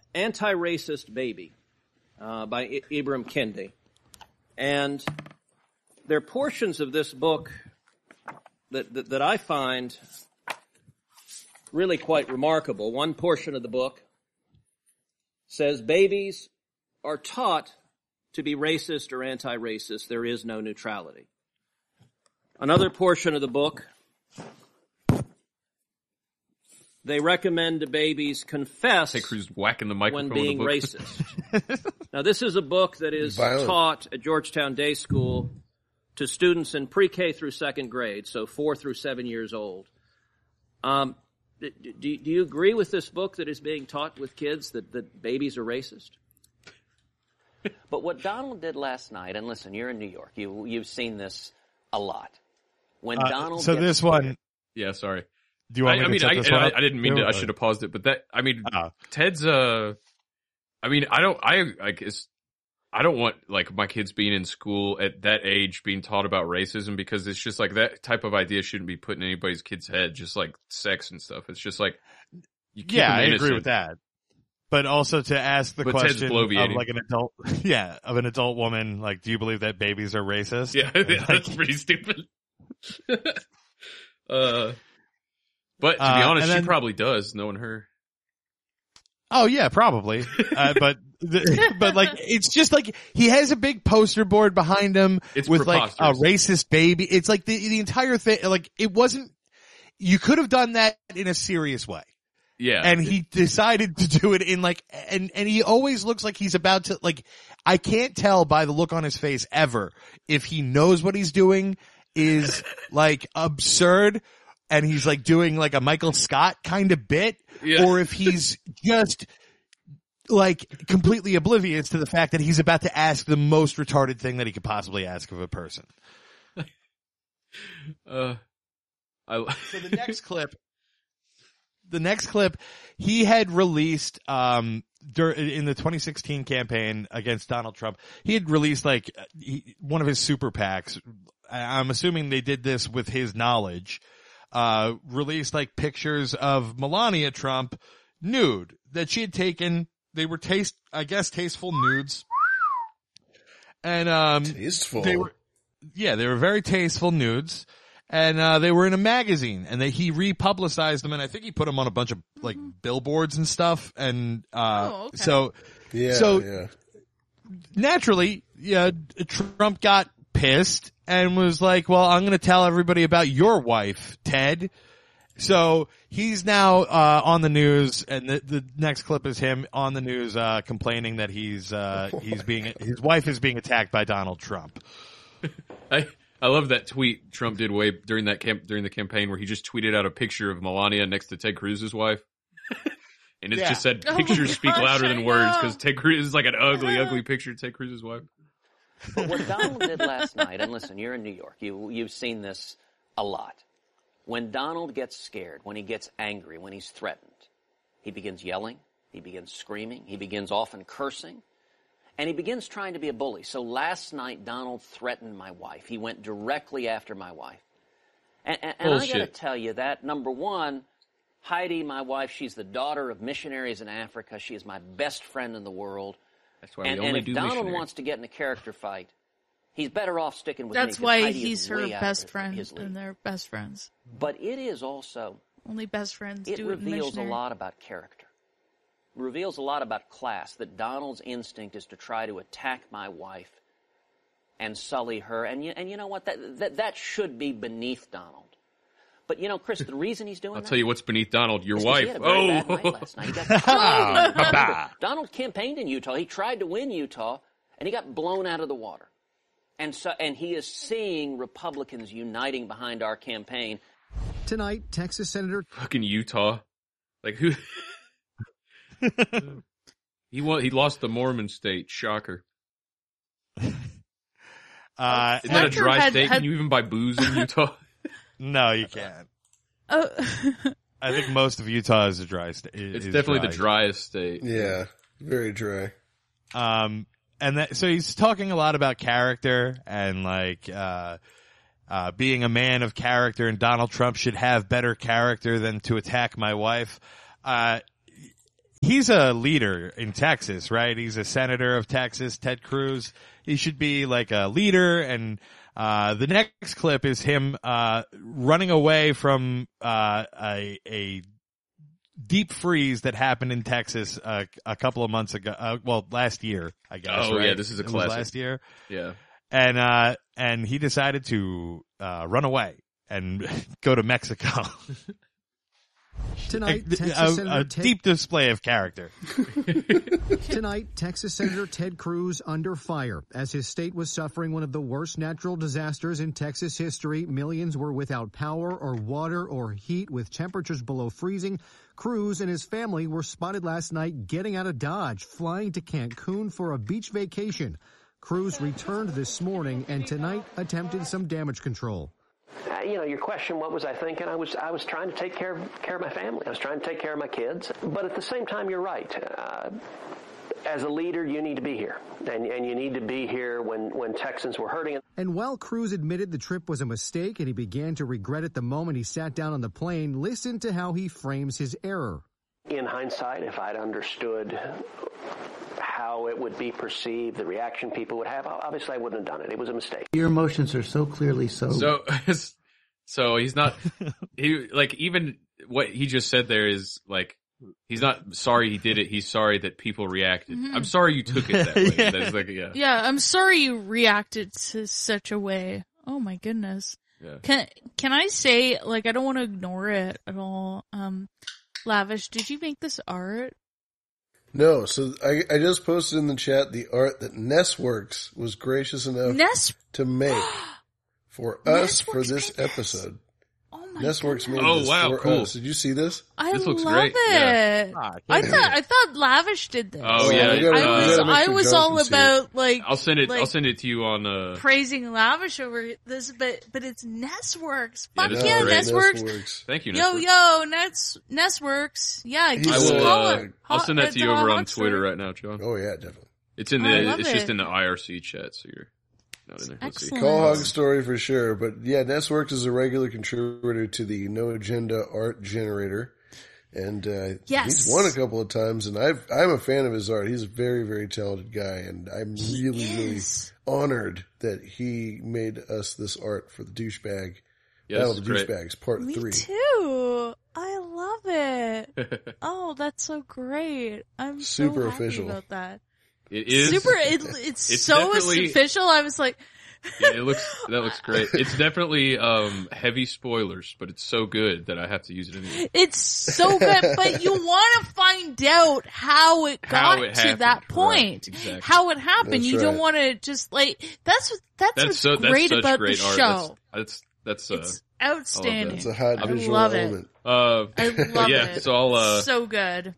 Anti-Racist Baby by Ibram Kendi. And there are portions of this book that I find really quite remarkable. One portion of the book says babies are taught to be racist or anti-racist. There is no neutrality. Another portion of the book, they recommend to babies confess whacking the microphone when being racist. Now, this is a book that is taught at Georgetown Day School to students in pre-K through second grade, so 4 through 7 years old. Do you agree with this book that is being taught with kids that babies are racist? But what Donald did last night, and listen, you're in New York. You've seen this a lot. When Donald so this one, yeah, sorry. Do you want me to set this one up? I didn't mean to. I should have paused it, but Ted's. I don't want like my kids being in school at that age being taught about racism, because it's just like that type of idea shouldn't be put in anybody's kid's head, just like sex and stuff. It's just like, you keep them innocent. I agree with that. But also to ask the question of like an adult, of an adult woman, like, do you believe that babies are racist? Yeah, that's pretty stupid. But to be honest, she probably does, knowing her. Oh yeah, probably. But like, it's just like he has a big poster board behind him with like a racist baby. It's like the entire thing. Like, it wasn't. You could have done that in a serious way. Yeah. And he decided to do it in like, and he always looks like he's about to, like, I can't tell by the look on his face ever if he knows what he's doing is like absurd and he's like doing like a Michael Scott kind of bit, or if he's just like completely oblivious to the fact that he's about to ask the most retarded thing that he could possibly ask of a person. So the next clip, he had released, in the 2016 campaign against Donald Trump, he had released like one of his super PACs. I'm assuming they did this with his knowledge, released like pictures of Melania Trump nude that she had taken. They were tasteful nudes. And, tasteful. They were very tasteful nudes. And they were in a magazine, and he republicized them, and I think he put them on a bunch of like billboards and stuff. And so naturally, Trump got pissed and was like, "Well, I'm going to tell everybody about your wife, Ted." So he's now on the news, and the next clip is him on the news complaining that his wife is being attacked by Donald Trump. I love that tweet Trump did during the campaign where he just tweeted out a picture of Melania next to Ted Cruz's wife. And it just said, pictures speak louder than words, because Ted Cruz is like an ugly picture of Ted Cruz's wife. But what Donald did last night, and listen, you're in New York. You've seen this a lot. When Donald gets scared, when he gets angry, when he's threatened, he begins yelling, he begins screaming, he begins often cursing. And he begins trying to be a bully. So last night, Donald threatened my wife. He went directly after my wife. And I got to tell you that, number one, Heidi, my wife, she's the daughter of missionaries in Africa. She is my best friend in the world. That's why we only do missionary. And if Donald wants to get in a character fight, he's better off sticking with me. That's why he's her best friend, and they're best friends. But it is also... Only best friends do it in missionary. It reveals a lot about character. Reveals a lot about class, that Donald's instinct is to try to attack my wife and sully her. And you know what? That should be beneath Donald. But, Chris, the reason he's doing I'll tell you what's beneath Donald, your wife. He had a very bad night last night. He got Donald campaigned in Utah. He tried to win Utah, and he got blown out of the water. And he is seeing Republicans uniting behind our campaign. Tonight, Texas Senator... Fucking Utah. Like, who... He lost the Mormon state. Shocker. Isn't that a dry state? Can you even buy booze in Utah? No, you can't. I think most of Utah is a dry state. It's definitely the driest state. Yeah, very dry. So he's talking a lot about character and like being a man of character, and Donald Trump should have better character than to attack my wife. he's a leader in Texas, right? He's a senator of Texas, Ted Cruz. He should be like a leader. And the next clip is him running away from a deep freeze that happened in Texas a couple of months ago. Last year, I guess. Oh, right? yeah, this is a It was classic. last year. Yeah. And he decided to run away and go to Mexico. Tonight, Texas Senator a deep display of character. Tonight, Texas Senator Ted Cruz under fire. As his state was suffering one of the worst natural disasters in Texas history, millions were without power or water or heat with temperatures below freezing. Cruz and his family were spotted last night getting out of Dodge, flying to Cancun for a beach vacation. Cruz returned this morning and tonight attempted some damage control. Your question, what was I thinking? I was trying to take care of my family. I was trying to take care of my kids. But at the same time, you're right. As a leader, you need to be here. And you need to be here when Texans were hurting. And while Cruz admitted the trip was a mistake and he began to regret it the moment he sat down on the plane, listen to how he frames his error. In hindsight, if I'd understood how it would be perceived, the reaction people would have, obviously I wouldn't have done it. It was a mistake. Your emotions are so clearly So he's not, even what he just said there is like, he's not sorry he did it. He's sorry that people reacted. Mm-hmm. I'm sorry you took it that way. That's like, yeah. Yeah, I'm sorry you reacted to such a way. Oh my goodness. Yeah. Can I say, I don't want to ignore it at all. Lavish, did you make this art? No, so I just posted in the chat the art that Nessworks was gracious enough to make for us for this episode. Oh my Nessworks made Oh, this wow, for cool. us. Did you see this? This looks love great. it. Yeah. I thought Lavish did this. Oh, yeah. I was all about I'll send it to you on praising Lavish over this, but it's Nessworks. Yeah, Fuck this yeah, is great. Nessworks. Thank you, Yo, Nessworks. Nessworks. Yeah, I'll send that to you over on Twitter right now, John. Oh yeah, definitely. It's in just in the IRC chat, so you're not in there. Let's see. Call Hog story for sure, but yeah, Nessworks is a regular contributor to the No Agenda art generator, and he's won a couple of times, and I'm a fan of his art. He's a very, very talented guy, and I'm really honored that he made us this art for the douchebag. Battle of the Douchebags, Part 3. Me too. I love it. Oh, that's so great. I'm super so happy official about that. It is super. It's so official. I was like, yeah, that looks great. It's definitely heavy spoilers, but it's so good that I have to use it anyway. It's so good, but you want to find out how it got to that point, right, exactly. how it happened. That's you don't want to just that's what's great about the show. It's outstanding. It's a hot visual element. I love yeah, it. So so good.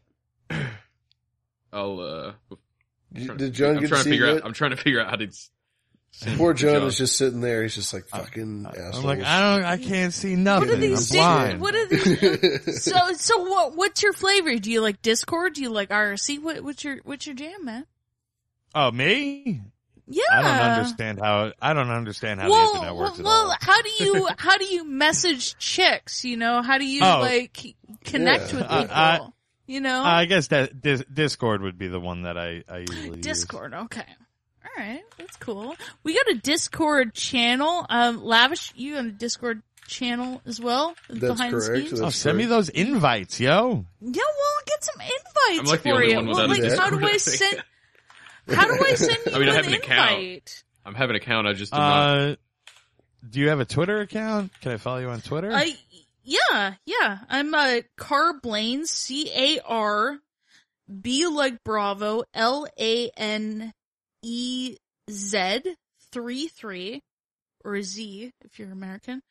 Did John get to see it? I'm trying to figure out how to. Poor John is just sitting there. He's just like fucking assholes. I'm like, I can't see nothing. What are these I'm blind. What are these? So what's your flavor? Do you like Discord? Do you like IRC? What's your jam, man? Oh, me? Yeah. I don't understand how the internet works at all. how do you message chicks? How do you connect with people? I guess that Discord would be the one that I usually use. Discord, okay. All right, that's cool. We got a Discord channel. Lavish, you got a Discord channel as well? That's behind correct. the scenes? Send me those invites, yo. Yeah, we'll get some invites I'm like for the only you. one without a Discord, how do I send? How do I send you I have an invite? account. I have an account. I just do not. Do you have a Twitter account? Can I follow you on Twitter? Yeah. I'm Car Blaines, CAR-B like Bravo, LANEZ 33 or Z if you're American.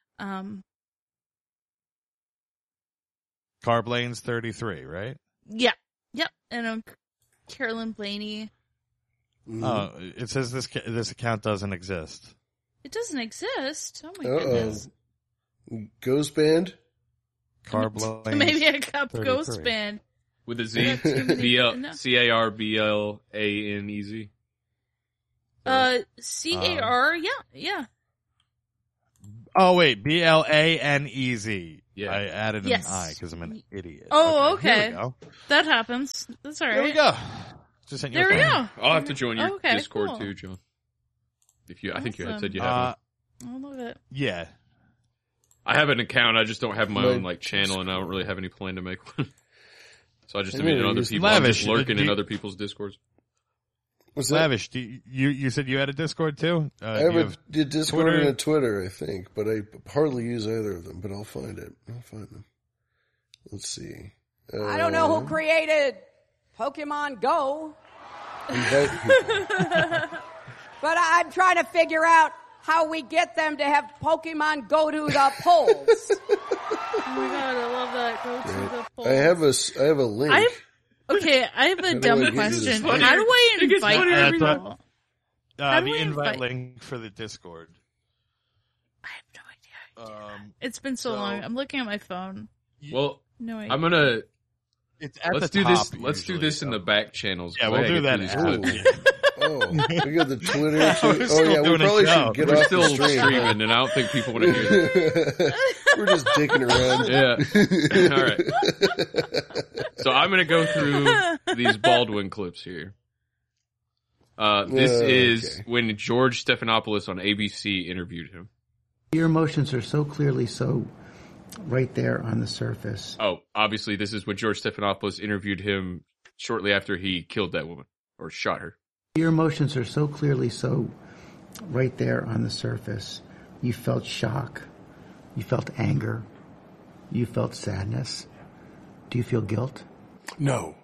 Car Blaines 33, right? Yeah. Yep. And I'm Carolyn Blaney. Oh, it says this account doesn't exist. It doesn't exist. Oh my goodness. Ghost Band? Car Blaines. Maybe I got 33. Ghost Band. With a Z? CARBLANEZ? CAR, yeah. Oh wait, BLANEZ. Yeah. I added an I because I'm an idiot. Oh, Here okay. we go. That happens. That's all right. There we go. Just sent you There a we phone. go. I'll have to join your Okay, Discord cool. too, John. I think you had Awesome. said you had one. I love it. Yeah. I have an account. I just don't have my own channel, and I don't really have any plan to make one. So I just invited other people. I'm just lurking in other people's Discords. What's that? Lavish, you said you had a Discord too? I have a Discord and a Twitter, I think, but I hardly use either of them, but I'll find it. I'll find them. Let's see. I don't know who created Pokemon Go, Invite people. but I'm trying to figure out how we get them to have Pokemon go to the polls. Oh my god, I love that. Go to the polls. I have a link. I have a dumb question. How do I invite people? The invite link for the Discord. I have no idea. It's been so long. I'm looking at my phone. Well, no idea. I'm gonna. It's at let's the do top this. Let's do this in the back channels. Yeah, we'll do that. Oh, we got the Twitter too. Oh yeah, we probably should get off the stream. Streaming, and I don't think people want to hear that. We're just dicking around. Yeah. All right. So I'm going to go through these Baldwin clips here. This is when George Stephanopoulos on ABC interviewed him. Your emotions are so clearly so right there on the surface. Oh, obviously this is when George Stephanopoulos interviewed him shortly after he killed that woman or shot her. Your emotions are so clearly so right there on the surface. You felt shock. You felt anger. You felt sadness. Do you feel guilt? No.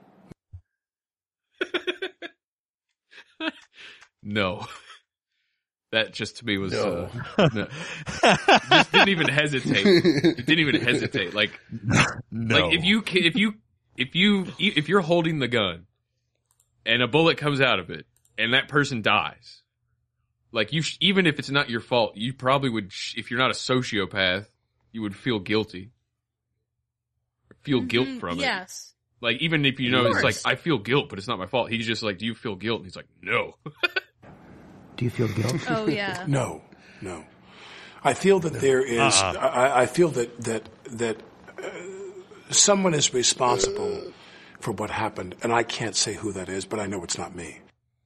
No. That just to me was no. Just didn't even hesitate. It didn't even hesitate. Like, no. Like if you're holding the gun and a bullet comes out of it and that person dies, like even if it's not your fault, you probably would. If you're not a sociopath, you would feel guilty. Feel guilt from it. Yes. Like even if you know it's like I feel guilt, but it's not my fault. He's just like, do you feel guilt? And he's like, no. Do you feel guilt? Oh yeah. No. I feel that there is. I feel that someone is responsible for what happened, and I can't say who that is, but I know it's not me.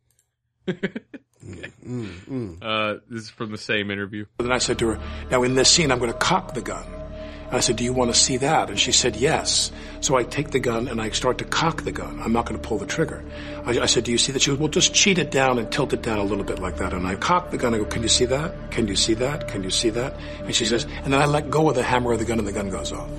This is from the same interview. Then I said to her, "Now in this scene, I'm going to cock the gun." And I said, "Do you want to see that?" And she said, "Yes." So I take the gun and I start to cock the gun. I'm not going to pull the trigger. I said, "Do you see that?" She goes, "Well, just cheat it down and tilt it down a little bit like that." And I cock the gun. I go, "Can you see that? Can you see that? Can you see that?" And she says, and then I let go of the hammer of the gun and the gun goes off.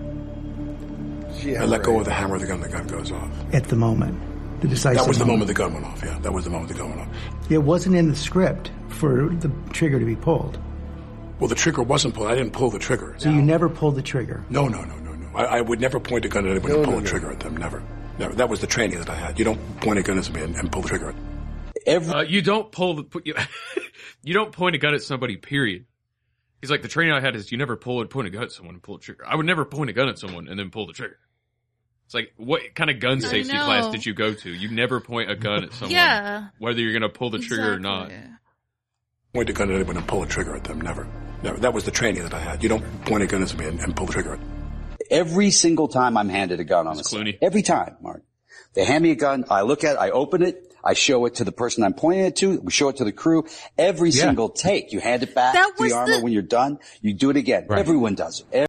Yeah, I let go of the hammer of the gun and the gun goes off. At the moment. The decisive That was the moment the gun went off, yeah. That was the moment the gun went off. It wasn't in the script for the trigger to be pulled. Well, the trigger wasn't pulled. I didn't pull the trigger. So you never pulled the trigger? No. I would never point a gun at anybody and pull a trigger at them. Never. That was the training that I had. You don't point a gun at somebody and pull the trigger. You don't you don't point a gun at somebody, period. He's like, the training I had is you never point a gun at someone and pull the trigger. I would never point a gun at someone and then pull the trigger. It's like, what kind of gun safety class did you go to? You never point a gun at someone, whether you're going to pull the trigger or not. Point a gun at anybody and pull a trigger at them. Never. That was the training that I had. You don't point a gun at somebody and pull the trigger. Every single time I'm handed a gun on the set. Every time, Mark. They hand me a gun, I look at it, I open it, I show it to the person I'm pointing it to, we show it to the crew. Every single take, you hand it back to the armor when you're done, you do it again. Right. Everyone does it.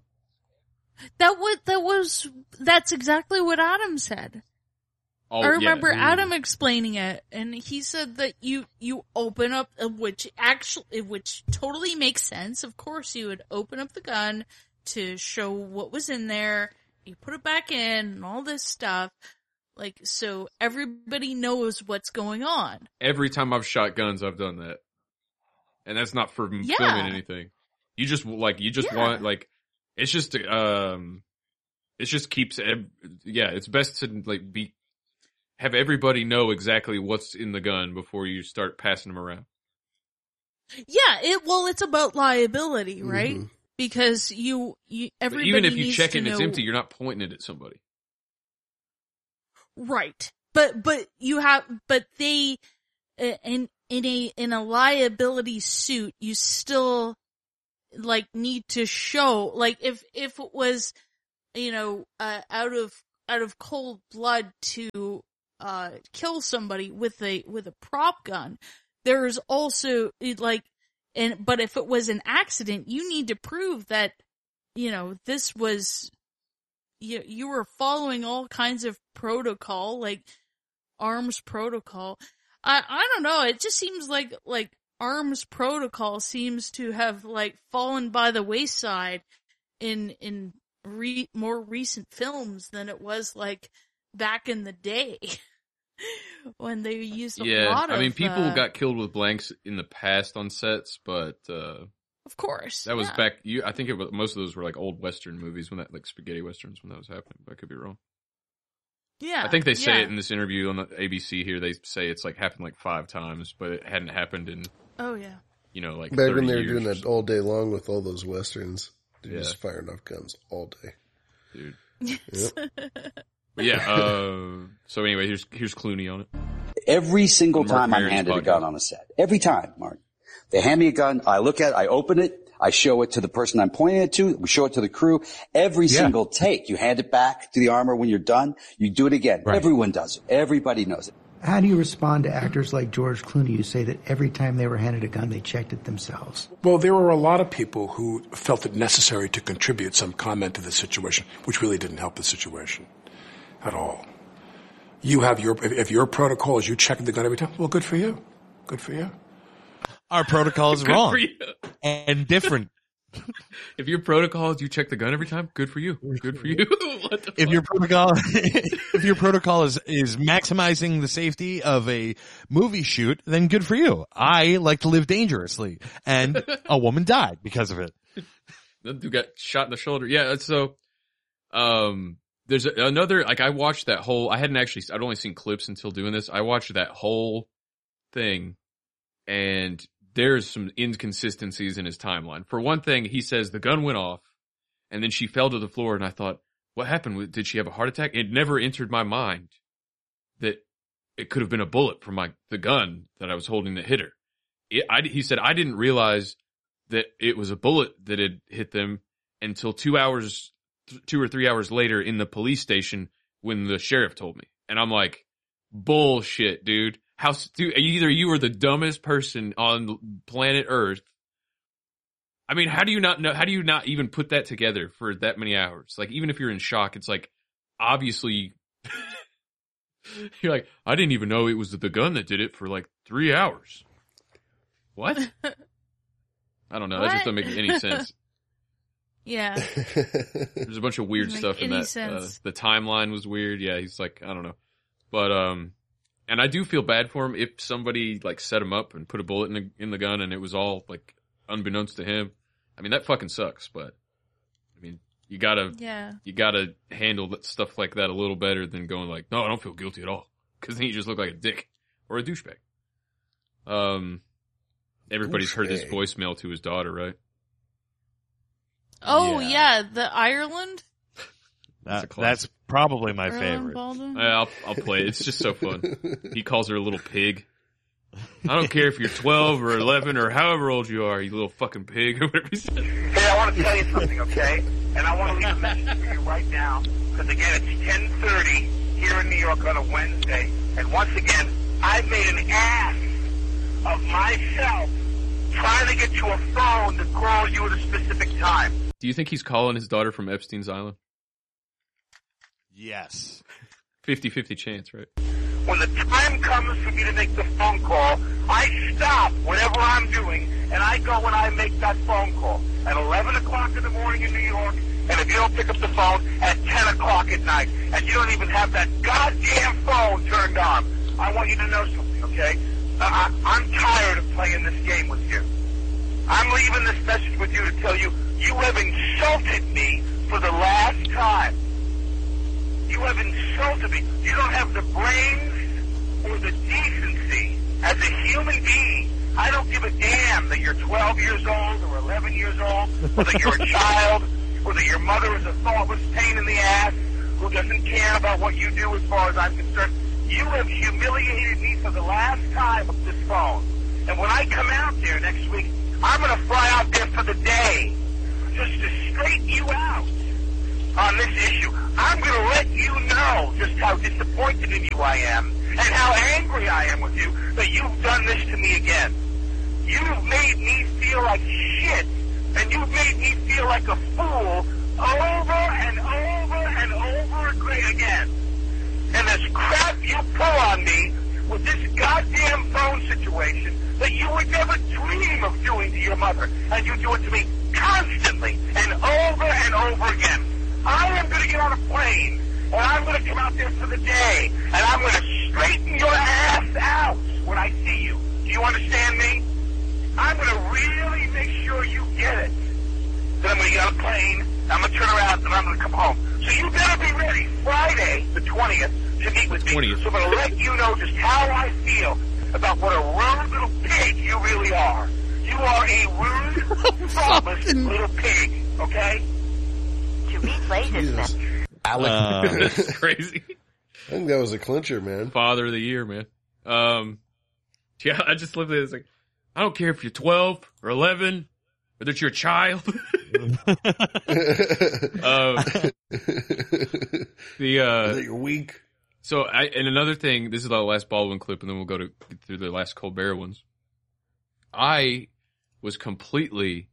That's exactly what Adam said. Oh, I remember Adam explaining it, and he said that you open up, which totally makes sense. Of course, you would open up the gun to show what was in there. You put it back in, and all this stuff, like so everybody knows what's going on. Every time I've shot guns, I've done that, and that's not for filming anything. You just want like it's just keeps it's best to like have everybody know exactly what's in the gun before you start passing them around. Yeah, it's about liability, right? Mm-hmm. Because everybody even if you check it and it's know... empty, you're not pointing it at somebody. Right. But they in a liability suit, you still like need to show, like if it was, you know, out of cold blood to kill somebody with a prop gun, there's also like, but if it was an accident, you need to prove that, you know, this was, you were following all kinds of protocol, like arms protocol. I don't know. It just seems like arms protocol seems to have like fallen by the wayside in more recent films than it was like back in the day when they used a lot of. I mean, people got killed with blanks in the past on sets, but of course that was back. I think most of those were like old Western movies when that, like spaghetti westerns, when that was happening. But I could be wrong. Yeah, I think they say it in this interview on the ABC here. They say it's like happened like 5 times, but it hadn't happened in. Oh yeah. You know, like back when they were doing that all day long with all those westerns, they're just firing off guns all day, dude. Yep. So anyway, here's Clooney on it. Every single time I'm handed a gun on a set. Every time, Mark. They hand me a gun, I look at it, I open it, I show it to the person I'm pointing it to, we show it to the crew. Every single take, you hand it back to the armor when you're done, you do it again. Right. Everyone does it. Everybody knows it. How do you respond to actors like George Clooney who say that every time they were handed a gun, they checked it themselves? Well, there were a lot of people who felt it necessary to contribute some comment to the situation, which really didn't help the situation at all. You have if your protocol is you checking the gun every time, well, good for you. Good for you. Our protocol is wrong and different. If your protocol is you check the gun every time, good for you. Good for you. What the if fuck? your protocol is maximizing the safety of a movie shoot, then good for you. I like to live dangerously, and a woman died because of it. The dude got shot in the shoulder. Yeah, so there's another, like, I watched that whole, I'd only seen clips until doing this. I watched that whole thing, and there's some inconsistencies in his timeline. For one thing, he says the gun went off, and then she fell to the floor, and I thought, what happened? Did she have a heart attack? It never entered my mind that it could have been a bullet from the gun that I was holding that hit her. He said, I didn't realize that it was a bullet that had hit them until 2 or 3 hours later in the police station when the sheriff told me. And I'm like, bullshit, dude. Either you are the dumbest person on planet Earth. I mean, how do you not even put that together for that many hours? Like, even if you're in shock, it's like, obviously, you're like, I didn't even know it was the gun that did it for like 3 hours. What? I don't know. That just doesn't make any sense. Yeah. There's a bunch of weird stuff in that. The timeline was weird. Yeah, he's like, I don't know. But, and I do feel bad for him if somebody like set him up and put a bullet in the gun and it was all like unbeknownst to him. I mean, that fucking sucks, but I mean, you gotta handle stuff like that a little better than going like, no, I don't feel guilty at all. Cause then you just look like a dick or a douchebag. Everybody's heard his voicemail to his daughter, right? Oh yeah, the Ireland. That's probably my favorite. I'll play it. It's just so fun. He calls her a little pig. I don't care if you're 12 or 11 or however old you are, you little fucking pig, or whatever he said. Hey, I want to tell you something, okay? And I want to leave a message for you right now, because again, it's 10:30 here in New York on a Wednesday, and once again, I made an ass of myself trying to get you a phone to call you at a specific time. Do you think he's calling his daughter from Epstein's Island? Yes. 50-50 chance, right? When the time comes for me to make the phone call, I stop whatever I'm doing, and I go and I make that phone call at 11 o'clock in the morning in New York, and if you don't pick up the phone, at 10 o'clock at night, and you don't even have that goddamn phone turned on. I want you to know something, okay? I'm tired of playing this game with you. I'm leaving this message with you to tell you, you have insulted me for the last time. You have insulted me. You don't have the brains or the decency as a human being. I don't give a damn that you're 12 years old or 11 years old, or that you're a child, or that your mother is a thoughtless pain in the ass who doesn't care about what you do as far as I'm concerned. You have humiliated me for the last time with this phone. And when I come out there next week, I'm going to fly out there for the day just to straighten you out on this issue. I'm going to let you know just how disappointed in you I am and how angry I am with you that you've done this to me again. You've made me feel like shit, and you've made me feel like a fool over and over and over again. And this crap you pull on me with this goddamn phone situation that you would never dream of doing to your mother, and you do it to me constantly and over again. I am going to get on a plane, and I'm going to come out there for the day, and I'm going to straighten your ass out when I see you. Do you understand me? I'm going to really make sure you get it. Then I'm going to get on a plane, I'm going to turn around, and I'm going to come home. So you better be ready Friday, the 20th, to meet with me. So I'm going to let you know just how I feel about what a rude little pig you really are. You are a rude, thoughtless little pig, okay? To replay this message. Alec, that's crazy. I think that was a clincher, man. Father of the year, man. Yeah, I just looked at it. It's like, I don't care if you're 12 or 11 or that you're a child. That you're weak. So, and another thing, this is the last Baldwin clip, and then we'll go through the last Colbert ones. I had completely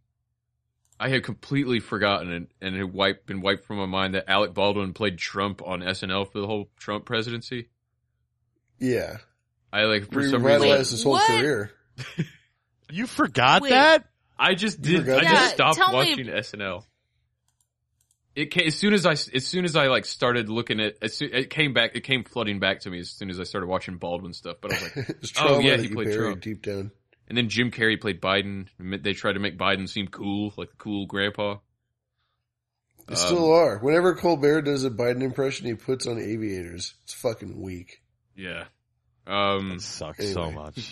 forgotten and had been wiped from my mind that Alec Baldwin played Trump on SNL for the whole Trump presidency. Yeah. I for some reason revitalized his whole career. You forgot that? I just did. I just stopped watching SNL. It came, as soon as I like started looking at it came flooding back to me as soon as I started watching Baldwin stuff. But I was like, oh yeah, he played Trump deep down. And then Jim Carrey played Biden. They tried to make Biden seem cool, like the cool grandpa. They still are. Whenever Colbert does a Biden impression, he puts on aviators. It's fucking weak. Yeah. It sucks so much.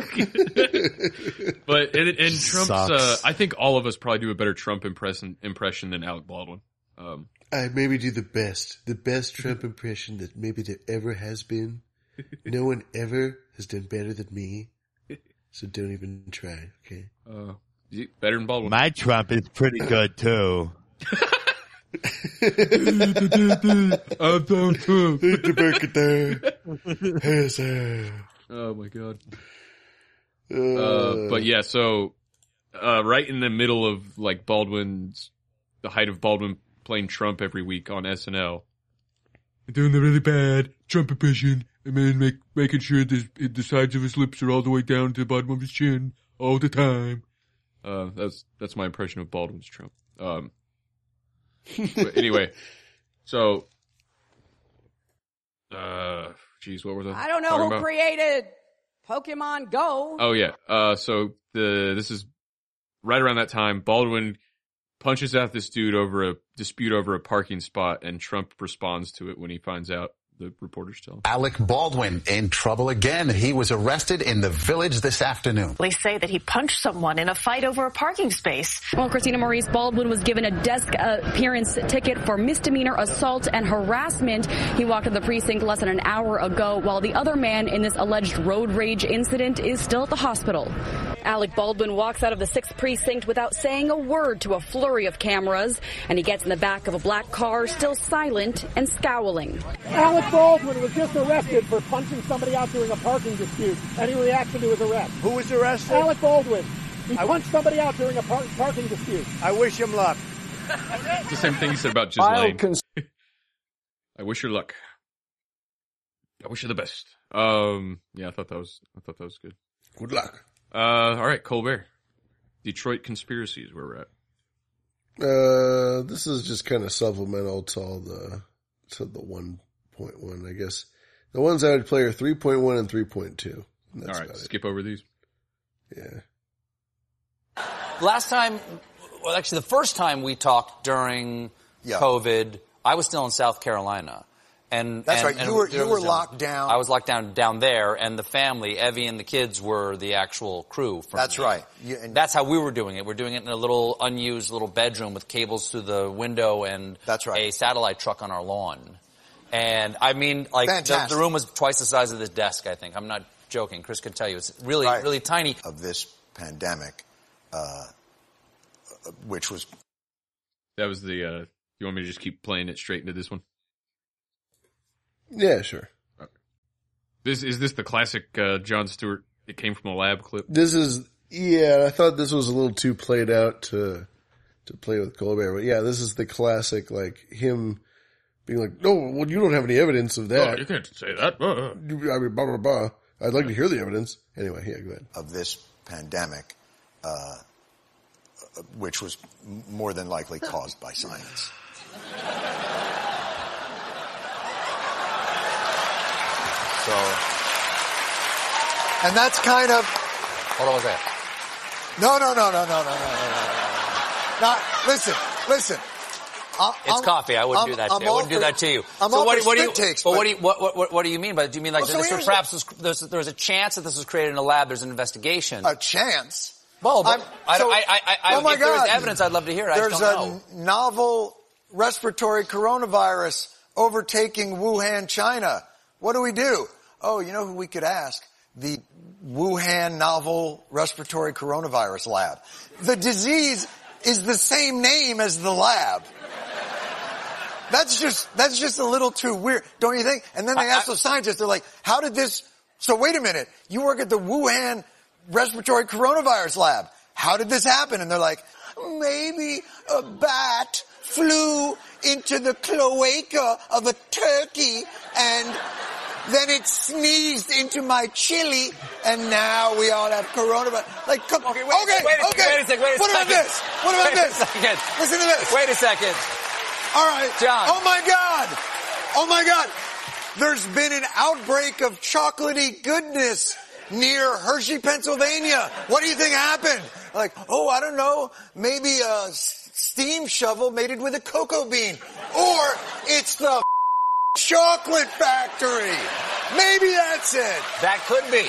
But and Trump's I think all of us probably do a better Trump impression than Alec Baldwin. I maybe do the best Trump impression that maybe there ever has been. No one ever has done better than me. So don't even try, okay? Better than Baldwin. My Trump is pretty good too. I'm Donald Trump. Oh my god. But yeah, so right in the middle of like the height of Baldwin playing Trump every week on SNL, doing the really bad Trump impression, and then making sure the sides of his lips are all the way down to the bottom of his chin all the time. That's my impression of Baldwin's Trump. But anyway, so, geez, what was I don't know who created Pokemon Go. Oh yeah. So this is right around that time. Baldwin punches out this dude over a dispute over a parking spot, and Trump responds to it when he finds out. The reporters tell him. Alec Baldwin in trouble again. He was arrested in the Village this afternoon. Police say that he punched someone in a fight over a parking space. Well, Christina Maurice, Baldwin was given a desk appearance ticket for misdemeanor assault and harassment. He walked to the precinct less than an hour ago, while the other man in this alleged road rage incident is still at the hospital. Alec Baldwin walks out of the 6th precinct without saying a word to a flurry of cameras, and he gets in the back of a black car, still silent and scowling. Alec Baldwin was just arrested for punching somebody out during a parking dispute. Any reaction to his arrest? Who was arrested? Alec Baldwin. He punched somebody out during a parking dispute. I wish him luck. It's the same thing you said about Ghislaine. I wish her luck. I wish her the best. Yeah, I thought that was good. Good luck. All right, Colbert. Detroit conspiracies, where we're at. This is just kind of supplemental to all the 1.1, I guess. The ones I would play are 3.1 and 3.2. All right, skip over these. Yeah. Last time, well, actually the first time we talked during COVID, I was still in South Carolina. And that's right. You were locked down. I was locked down there, and the family, Evie and the kids, were the actual crew. That's right. That's how we were doing it. We're doing it in a little unused little bedroom with cables through the window and a satellite truck on our lawn. And I mean, like the room was twice the size of this desk. I think I'm not joking. Chris could tell you it's really, really tiny. Of this pandemic, which was. That was the, you want me to just keep playing it straight into this one? Yeah, sure. Okay. Is this the classic, Jon Stewart, it came from a lab clip? This is, I thought this was a little too played out to play with Colbert, but yeah, this is the classic, like, him being like, no, well, you don't have any evidence of that. Oh, you can't say that. I mean, blah, blah, blah. I'd like to hear the evidence. Anyway, yeah, go ahead. Of this pandemic, which was more than likely caused by science. So, and that's kind of. Hold on a second. No. Now, listen. It's coffee. I wouldn't do that to you. I wouldn't do that to you. So what do you mean by it? Do you mean like perhaps there's a chance that this was created in a lab? There's an investigation. A chance? Well, but oh my if there God. was evidence, I'd love to hear it. There's a novel respiratory coronavirus overtaking Wuhan, China. What do we do? Oh, you know who we could ask? The Wuhan novel respiratory coronavirus lab. The disease is the same name as the lab. That's just a little too weird, don't you think? And then they ask the scientists, they're like, how did this, so wait a minute, you work at the Wuhan respiratory coronavirus lab. How did this happen? And they're like, maybe a bat flew into the cloaca of a turkey and then it sneezed into my chili and now we all have coronavirus. Like, come on. Wait a second. What about this? Listen to this. Wait a second. All right. John. Oh my God. There's been an outbreak of chocolatey goodness near Hershey, Pennsylvania. What do you think happened? Like, I don't know. Maybe a steam shovel mated with a cocoa bean. Or it's the chocolate factory. Maybe that's it. That could be.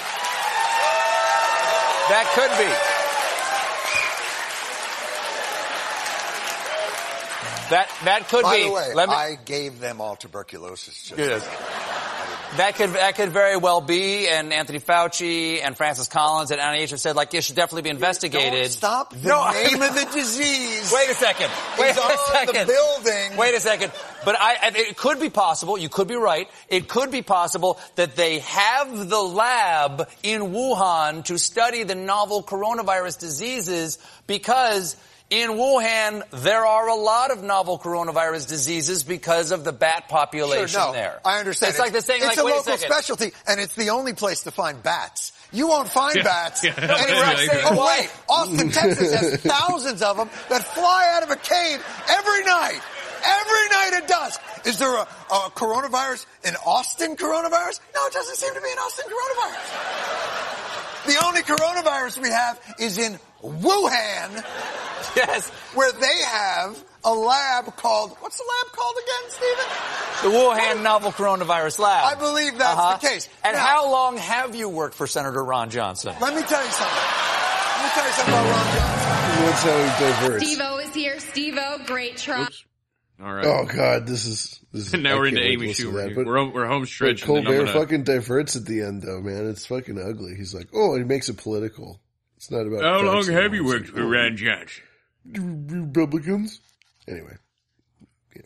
That could By be. the way, I gave them all tuberculosis. Yes. That could very well be, and Anthony Fauci and Francis Collins and NIH have said, like, it should definitely be investigated. Don't stop. The name of the disease. Wait a second. The building. Wait a second. But it could be possible, you could be right, it could be possible that they have the lab in Wuhan to study the novel coronavirus diseases because in Wuhan, there are a lot of novel coronavirus diseases because of the bat population there. I understand. It's like the same. It's a local specialty, and it's the only place to find bats. You won't find bats. Wait, Austin, Texas has thousands of them that fly out of a cave every night. Every night at dusk. Is there a coronavirus, an Austin coronavirus? No, it doesn't seem to be an Austin coronavirus. The only coronavirus we have is in Wuhan. Yes. Where they have a lab called, what's the lab called again, Stephen? The Wuhan Novel Coronavirus Lab. I believe that's the case. And now, how long have you worked for Senator Ron Johnson? Let me tell you something. About Ron Johnson. That's how he diverts. Steve-O is here. Steve-O, great try. Oops. All right. Oh God, this is now we're into Amy Schumer. We're home stretch. Colbert fucking diverts at the end though, man. It's fucking ugly. He's like, he makes it political. It's not about. How long have you worked for Ron Johnson? Republicans? Anyway. Yeah,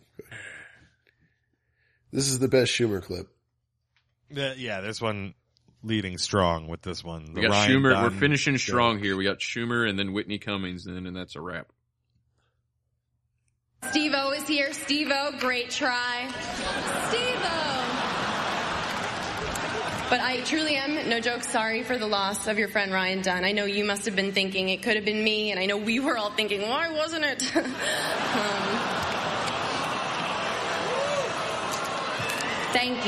this is the best Schumer clip. Yeah, this one leading strong with this one. We got Ryan Schumer. Dunn. We're finishing strong here. We got Schumer and then Whitney Cummings, and that's a wrap. Steve-O is here. Steve-O, great try. Steve-O. But I truly am, no joke, sorry for the loss of your friend Ryan Dunn. I know you must have been thinking it could have been me, and I know we were all thinking, why wasn't it? Thank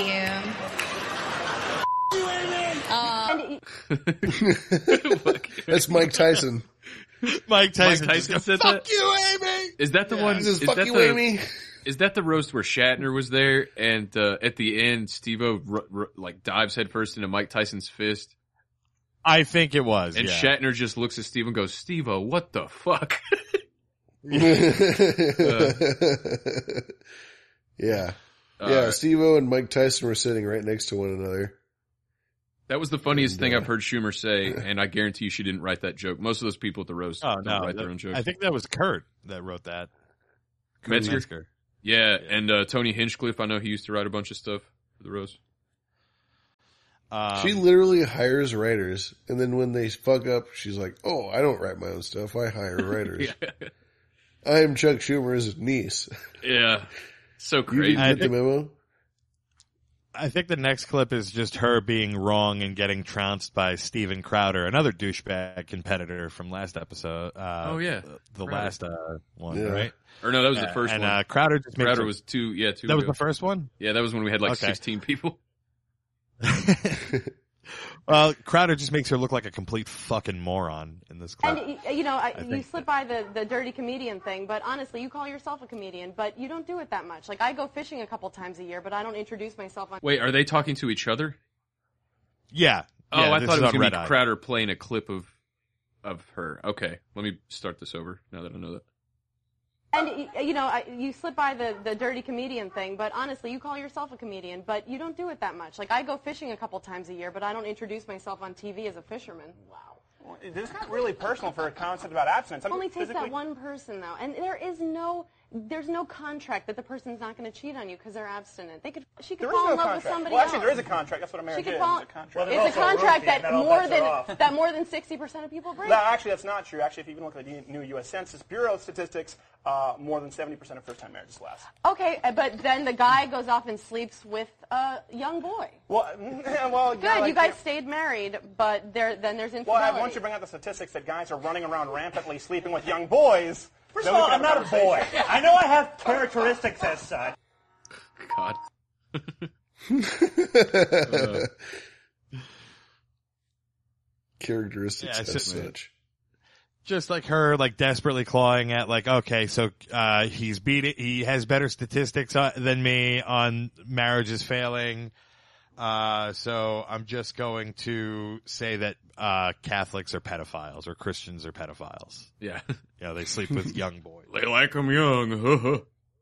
you. That's Mike Tyson. Mike Tyson said fuck that? you, Amy! Is that the one? Fuck you, Amy! Is that the roast where Shatner was there and at the end Steve-O like dives headfirst into Mike Tyson's fist? I think it was. And Shatner just looks at Steve and goes, Steve-O, what the fuck? Yeah. Steve-O and Mike Tyson were sitting right next to one another. That was the funniest thing I've heard Schumer say, and I guarantee you she didn't write that joke. Most of those people at the roast don't write their own jokes. I think that was Kurt that wrote that. Metzger. Yeah, and Tony Hinchcliffe, I know he used to write a bunch of stuff for the roast. She literally hires writers, and then when they fuck up, she's like, "Oh, I don't write my own stuff. I hire writers." I am Chuck Schumer's niece. Yeah, so crazy. You didn't get the memo? I think the next clip is just her being wrong and getting trounced by Steven Crowder, another douchebag competitor from last episode. The last one, right? Or no, that was the first one. And Crowder just Crowder was two. That was the first one. Yeah, that was when we had 16 people. Well, Crowder just makes her look like a complete fucking moron in this clip. And, you slip by the dirty comedian thing, but honestly, you call yourself a comedian, but you don't do it that much. Like, I go fishing a couple times a year, but I don't introduce myself on... Wait, are they talking to each other? Yeah. Oh, I thought it was going to be Crowder playing a clip of her. Okay, let me start this over now that I know that. And, you slip by the dirty comedian thing, but honestly, you call yourself a comedian, but you don't do it that much. Like, I go fishing a couple times a year, but I don't introduce myself on TV as a fisherman. Wow. Well, it's not really personal for a concept about abstinence. It only takes that one person, though. And there's no contract that the person's not going to cheat on you because they're abstinent. She could fall in love with somebody else. Well, actually, there is a contract. That's what a marriage is. It's a contract. It's a contract that more than 60% of people break. No, actually, that's not true. Actually, if you even look at the new U.S. Census Bureau statistics, more than 70% of first-time marriages last. Okay, but then the guy goes off and sleeps with a young boy. Well, good. You guys stayed married, but then there's infidelity. Well, once you bring out the statistics that guys are running around rampantly sleeping with young boys. First of all, I'm not a boy. I know I have characteristics as such. God. Characteristics as such. Just like her, desperately clawing at, okay, so he has better statistics than me on marriages failing. So I'm just going to say that Catholics are pedophiles or Christians are pedophiles. Yeah. Yeah, they sleep with young boys. They like them young.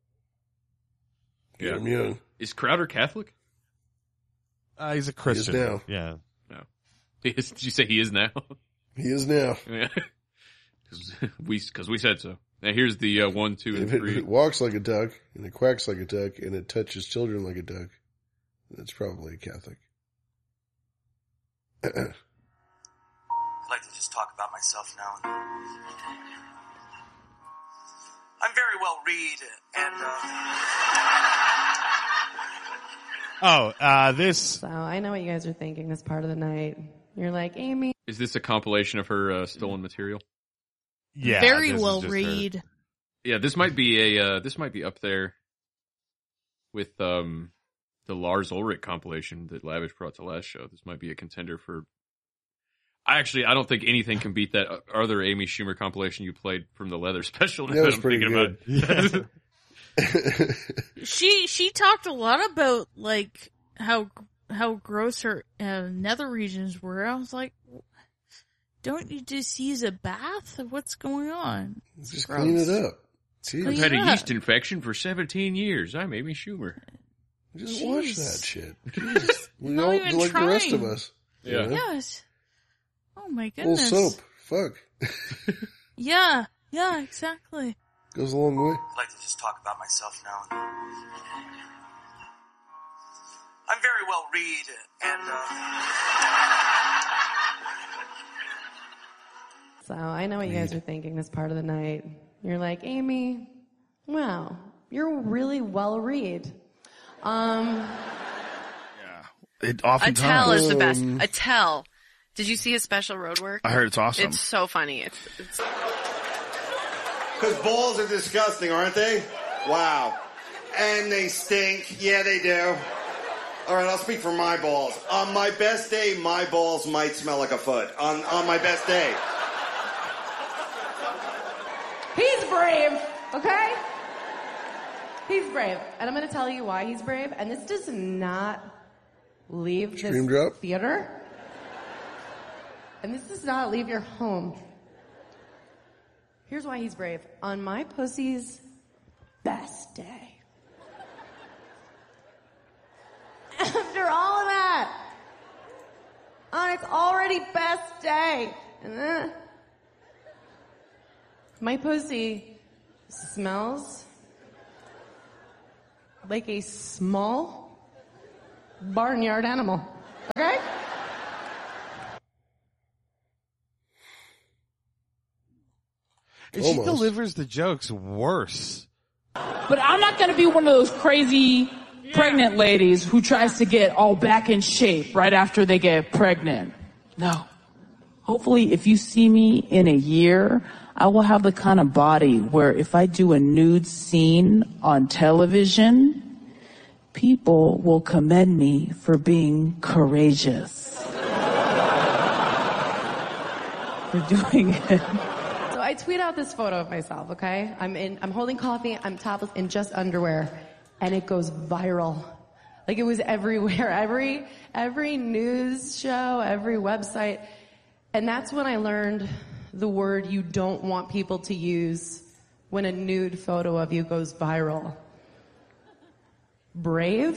Yeah, I'm young. Is Crowder Catholic? He's a Christian. He is now. Yeah. No. Did you say he is now? He is now. Yeah. Because we said so. Now here's the 1, 2, and 3. If it walks like a duck, and it quacks like a duck, and it touches children like a duck, that's probably a Catholic. I'd like to just talk about myself now. I'm very well read, and this. So I know what you guys are thinking this part of the night. You're like, Amy. Is this a compilation of her stolen material? Yeah. Very well read. Yeah, this might be up there with the Lars Ulrich compilation that Lavish brought to last show. This might be a contender for. I don't think anything can beat that other Amy Schumer compilation you played from the Leather Special. That was pretty good. She talked a lot about how gross her nether regions were. I was like, don't you just use a bath? What's going on? Just clean it up. I've had a yeast infection for 17 years. I'm Amy Schumer. Just wash that shit. We all like the rest of us. Yeah. You know? Yes. Oh my goodness. Full soap. Fuck. Yeah. Yeah, exactly. Goes a long way. I'd like to just talk about myself now. I'm very well read, and So I know what you guys are thinking this part of the night. You're like, Amy, wow, you're really well read. Attell is the best. Attell. Did you see his special road work? I heard it's awesome. It's so funny. It's... Because balls are disgusting, aren't they? Wow. And they stink. Yeah, they do. All right, I'll speak for my balls. On my best day, my balls might smell like a foot. On my best day. He's brave, okay? He's brave. And I'm going to tell you why he's brave. And this does not leave this theater. And this does not leave your home. Here's why he's brave. On my pussy's best day. After all of that, tonight's already best day. And my pussy smells like a small barnyard animal. Okay? She delivers the jokes worse. But I'm not going to be one of those crazy pregnant ladies who tries to get all back in shape right after they get pregnant. No. Hopefully, if you see me in a year, I will have the kind of body where if I do a nude scene on television, people will commend me for being courageous. For doing it. So I tweet out this photo of myself, okay? I'm holding coffee, I'm topless in just underwear, and it goes viral. Like, it was everywhere. Every news show, every website. And that's when I learned the word you don't want people to use when a nude photo of you goes viral. Brave?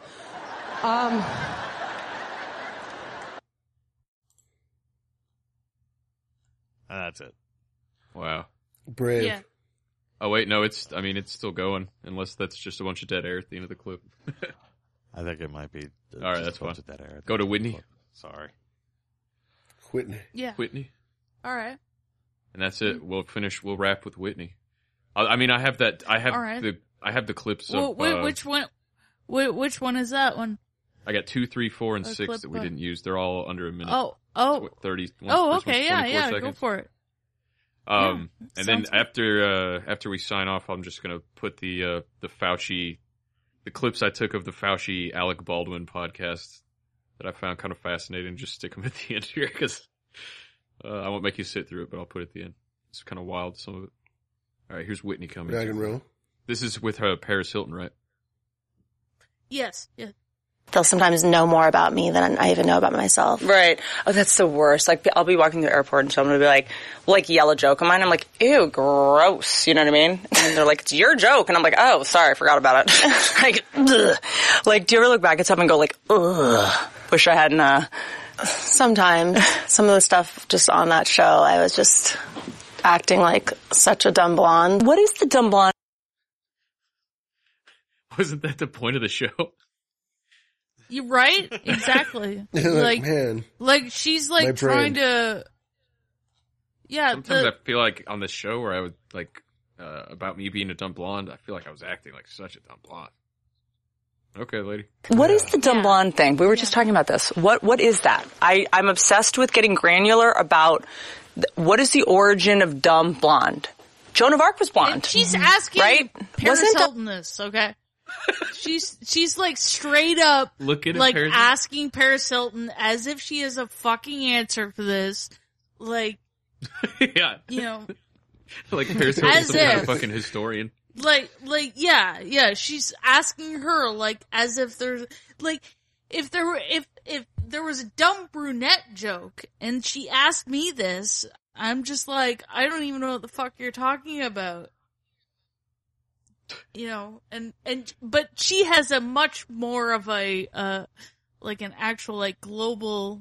That's it. Wow. Brave. Yeah. Oh wait, no, it's still going, unless that's just a bunch of dead air at the end of the clip. I think it might be. All right, that's fine. Dead air. Go to Whitney. Sorry. Whitney. Yeah. Whitney. All right. And that's it. We'll wrap with Whitney. I have that. I have All right. I have the clips Well, of. which one? Which one is that one? I got 2, 3, 4, and 6 that we didn't use. They're all under a minute. 30. Oh, okay, yeah, seconds. go for it. And then after we sign off, I'm just gonna put the Fauci, the clips I took of the Fauci Alec Baldwin podcast that I found kind of fascinating. Just stick them at the end here because I won't make you sit through it, but I'll put it at the end. It's kind of wild, some of it. All right, here's Whitney coming. Drag and roll. This is with Paris Hilton, right? Yes. They'll sometimes know more about me than I even know about myself. Right. Oh, that's the worst. Like, I'll be walking through the airport and someone will be like yell a joke of mine. I'm like, ew, gross. You know what I mean? And they're like, it's your joke. And I'm like, oh, sorry, I forgot about it. Like, ugh. Like, do you ever look back at something and go like, ugh, wish I hadn't, Sometimes. Some of the stuff just on that show, I was just acting like such a dumb blonde. What is the dumb blonde? Wasn't that the point of the show? You're right. Exactly. Man. Like she's like trying to. Yeah. Sometimes I feel like on this show where I would about me being a dumb blonde, I feel like I was acting like such a dumb blonde. Okay, lady. What is the dumb blonde thing? We were just talking about this. What is that? I'm obsessed with getting granular about what is the origin of dumb blonde. Joan of Arc was blonde. And she's asking right? Paris Hilton this, okay? She's like straight up like asking Paris Hilton as if she has a fucking answer for this. Like, yeah, you know, like Paris Hilton's some kind of fucking historian. Yeah. She's asking her like as if there's like if there was a dumb brunette joke and she asked me this, I'm just like, I don't even know what the fuck you're talking about. You know, but she has a much more of a, like an actual, like, global,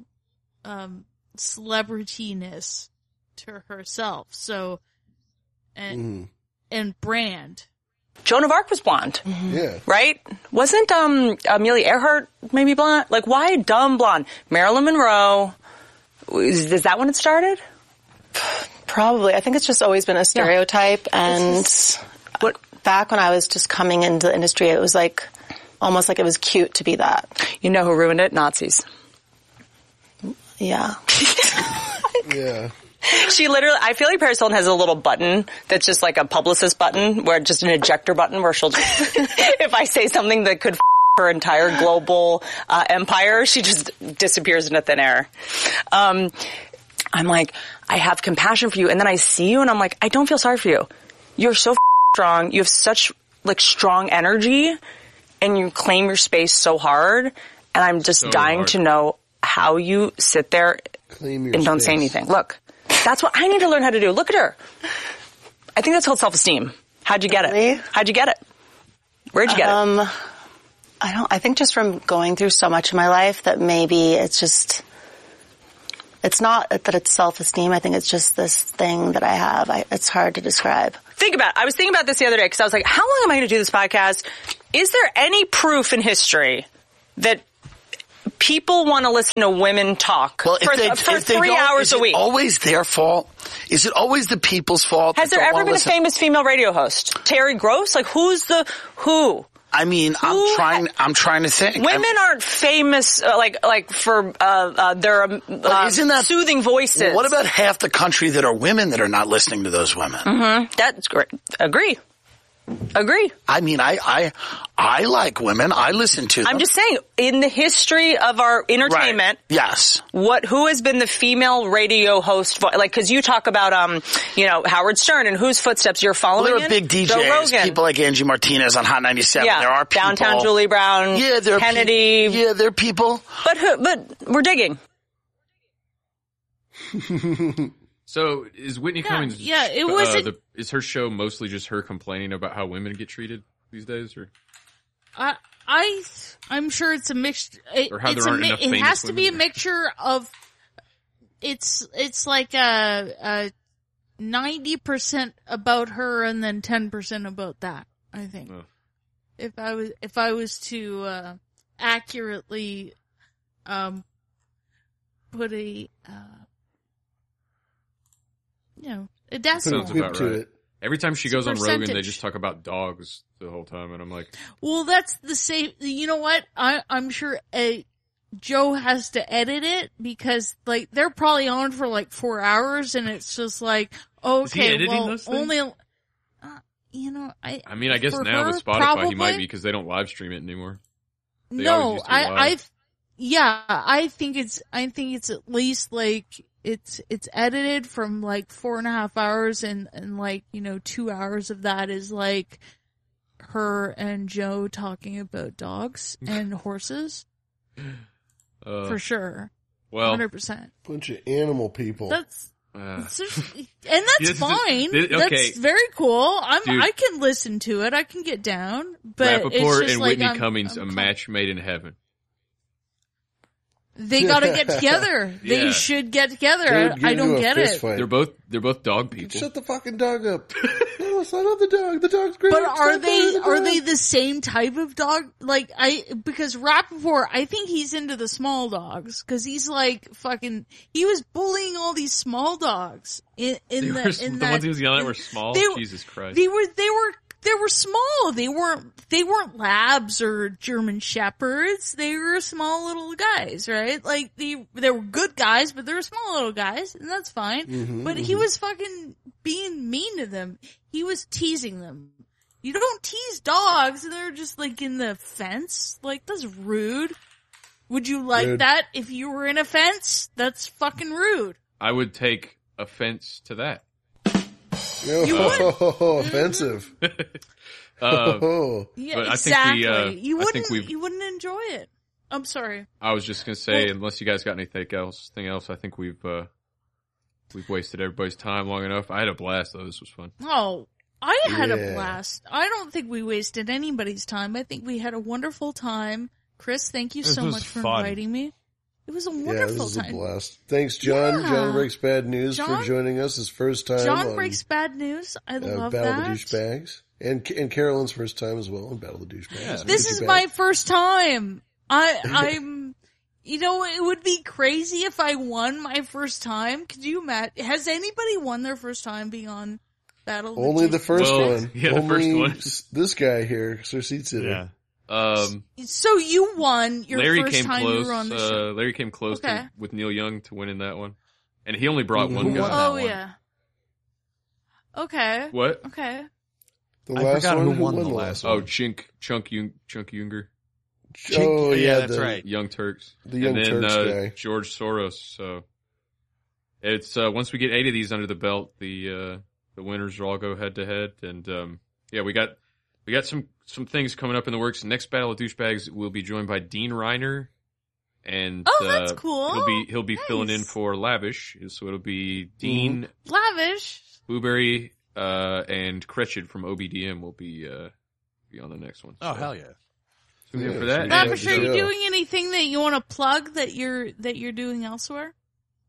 celebrityness to herself. So, and brand. Joan of Arc was blonde. Mm-hmm. Yeah. Right? Wasn't, Amelia Earhart maybe blonde? Like, why dumb blonde? Marilyn Monroe. Is that when it started? Probably. I think it's just always been a stereotype and back when I was just coming into the industry, it was like almost like it was cute to be that. You know who ruined it? Nazis. Yeah. Yeah. She literally, I feel like Paris Hilton has a little button that's just like a publicist button, where just an ejector button where she'll just, if I say something that could her entire global empire, she just disappears into thin air. I'm like, I have compassion for you. And then I see you and I'm like, I don't feel sorry for you. You're so strong. You have such like strong energy and you claim your space so hard. And I'm just dying to know how you sit there and don't say anything. Look, that's what I need to learn how to do. Look at her. I think that's called self-esteem. How'd you get it? How'd you get it? Where'd you get it? I think just from going through so much in my life that maybe it's just It's not that it's self-esteem. I think it's just this thing that I have. It's hard to describe. Think about it. I was thinking about this the other day because I was like, how long am I going to do this podcast? Is there any proof in history that people want to listen to women talk for 3 hours a week? Is it always their fault? Is it always the people's fault? Has there ever been a famous female radio host? Terry Gross? Like, who? I mean, I'm trying to think. Women aren't famous, for their soothing voices. What about half the country that are women that are not listening to those women? Mm-hmm. That's great. Agree. I mean, I like women. I listen to them. I'm just saying, in the history of our entertainment, right. Yes. Who has been the female radio host? Because you talk about, Howard Stern and whose footsteps you're following. Well, there are big DJs, people like Angie Martinez on Hot 97. Yeah, there are people. Downtown Julie Brown. Yeah, there are Kennedy. There are people. But we're digging. So is Whitney Cummings? Yeah, it wasn't. Is her show mostly just her complaining about how women get treated these days, or? I'm sure it's a mixture. Or how there aren't enough famous It has to women. be a mixture of. It's like a 90% about her and then 10% about that. I think. Oh. If I was to accurately put a. A decimal. Sounds about right. Every time she goes on Rogan, they just talk about dogs the whole time, and I'm like, well, that's the same. You know what? I'm sure Joe has to edit it because they're probably on for 4 hours, and it's just like, okay, is he editing those things? only. I mean, I guess now with Spotify probably, he might be because they don't live stream it anymore. They no, I think it's at least it's edited from 4.5 hours and 2 hours of that is her and Joe talking about dogs and horses. For sure. Well, 100%. Bunch of animal people. That's fine. Okay. That's very cool. I can listen to it. I can get down. But it's Rappaport just and Whitney Cummings, a match made in heaven. They gotta get together. They should get together. I don't get it. They're both dog people. Shut the fucking dog up. No, it's not the dog. The dog's great. But are they the same type of dog? Because Rappaport, I think he's into the small dogs. Cause he's he was bullying all these small dogs the ones he was yelling at were small? Jesus Christ. They were small. They weren't labs or German shepherds. They were small little guys, right? They were good guys, but they were small little guys, and that's fine. Mm-hmm, but he was fucking being mean to them. He was teasing them. You don't tease dogs, and they're just in the fence. That's rude. Would you like that if you were in a fence? That's fucking rude. I would take offense to that. Offensive. Yeah, but exactly. I think you wouldn't enjoy it. I'm sorry. I was just gonna say, unless you guys got anything else, I think we've wasted everybody's time long enough. I had a blast though. This was fun. Oh, I had a blast. I don't think we wasted anybody's time. I think we had a wonderful time. Chris, thank you so much for inviting me. It was a wonderful this is time. A blast. Thanks, John. Yeah. John Breaks Bad News for joining us his first time. John Breaks Bad News. I love Battle that. of the Douchebags. And Carolyn's first time as well in Battle of the Douchebags. Yeah. This is my first time. I'm, it would be crazy if I won my first time. Could you imagine? Has anybody won their first time being on Battle of the Douchebags? Only the first one. Yeah, Only the first one. This guy here, Sir Seat Sitter. Yeah. So you won your Larry first came time close, you were on the show. Larry came close with Neil Young to winning that one. And he only brought one guy. Oh, yeah. Okay. What? Okay. The last one? Who won the last one? Oh, Chunk Younger. Oh, yeah, that's right. Young Turks. The Young Turks guy. George Soros. So it's, once we get 8 of these under the belt, the winners all go head to head. And, we got some things coming up in the works. Next Battle of Douchebags, we'll be joined by Dean Reiner, and that's cool. He'll be filling in for Lavish, so it'll be Dean, Lavish, Blueberry, and Cretched from OBDM will be on the next one. So. Oh hell yeah! So for that, Lavish, are you doing anything that you want to plug that you're doing elsewhere?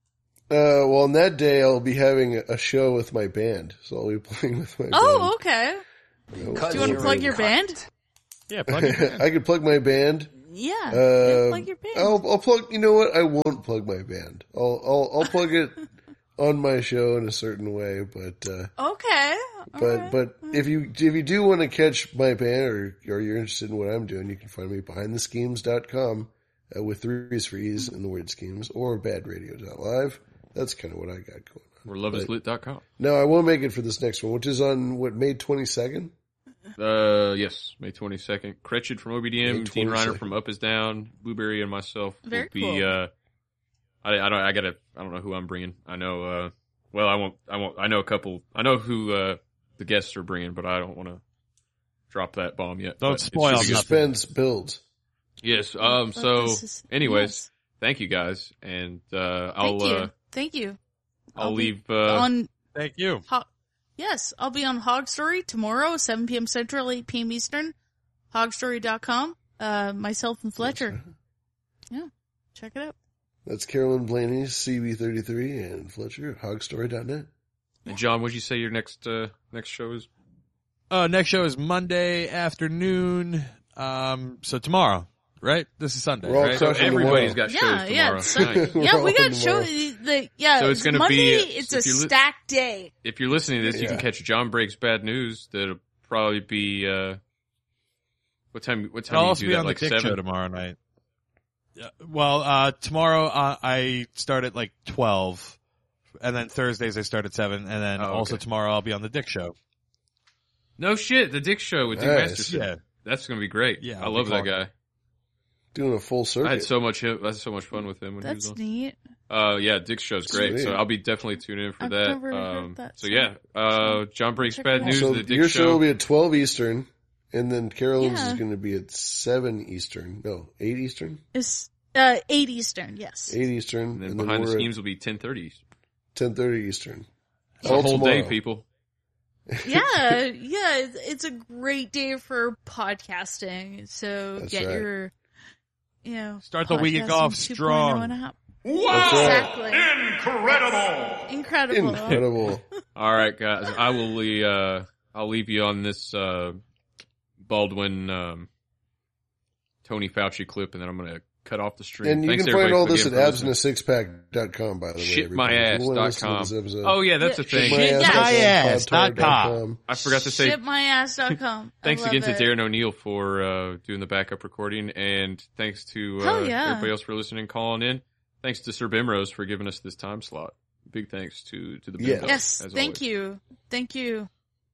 Well, on that day, I'll be having a show with my band, so I'll be playing with my band. Oh, okay. Do you want to plug your band? Yeah, plug your band. I could plug my band. Yeah, plug your band. I'll plug. You know what? I won't plug my band. I'll plug it on my show in a certain way, but okay. But if you do want to catch my band or you're interested in what I'm doing, you can find me behindtheschemes.com with 3's for E's in the word schemes, or badradio.live. That's kind of what I got going on. Or loveislit.com. No, I won't make it for this next one, which is on May 22nd. Yes, May 22nd. Cretched from OBDM, Dean Reiner from Up Is Down, Blueberry, and myself will be. Cool. I don't know who I'm bringing. I know. I won't. I know a couple. I know who the guests are bringing, but I don't want to drop that bomb yet. Don't spoil. Suspense builds. Yes. Anyways, thank you guys, and Thank you. I'll leave. Thank you. Yes, I'll be on Hog Story tomorrow, 7 p.m. Central, 8 p.m. Eastern. Hogstory.com. Myself and Fletcher. Yeah, check it out. That's Carolyn Blaney, CB33, and Fletcher at hogstory.net. And John, what'd you say your next show is? Next show is Monday afternoon. So tomorrow, right? This is Sunday, right? So everybody's got shows tomorrow. Yeah, we got shows. So it's going to be it's a stacked day. If you're listening to this, you can catch John Breaks Bad News. That'll probably be what time? What time? I'll do also you do be that? on Like the Dick 7 show tomorrow night. Well, tomorrow I start at like 12, and then Thursdays I start at 7, and then also tomorrow I'll be on the Dick show. No shit, the Dick show with Dick Masterson. Yeah. That's going to be great. Yeah, I love that guy. Doing a full circuit. I had so much fun with him when he was on. That's neat. Yeah, Dick's show's great. Sweet. So I'll be definitely tuning in for that. Never heard that so yeah, John Breaks Bad News. So The Dick your show will show be at 12 Eastern, and then Carolyn's is going to be at 7 Eastern. No, 8 Eastern? It's 8 Eastern, yes. 8 Eastern. And then Behind the Schemes will be 10:30 Eastern. 10:30 Eastern. It's a whole day, people. Yeah, it's a great day for podcasting. So That's get right. your, start the week off strong. Wow! Exactly. Incredible. Incredible. All right, guys. I'll leave you on this Baldwin Tony Fauci clip, and then I'm going to cut off the stream. And you can find all this at absinasixpack.com, by the way. Shitmyass.com. Oh, yeah, that's a thing. Shitmyass.com. I forgot to say. Shitmyass.com. Thanks again to Darren O'Neill for doing the backup recording, and thanks to everybody else for listening and calling in. Thanks to Sir Bimrose for giving us this time slot. Big thanks to the Bimrose. Yes, thank you. Thank you.